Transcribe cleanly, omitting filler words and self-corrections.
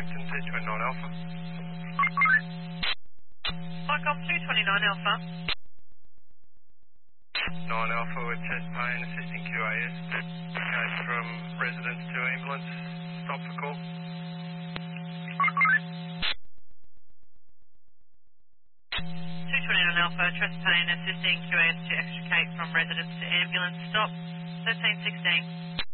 Wellington 229 Alpha. Micom 229 Alpha. 9 Alpha with chest pain, assisting QAS. Case from residence to ambulance. Stop for call. 229 Alpha, chest pain, assisting QAS to extricate from residence to ambulance. Stop. 1316.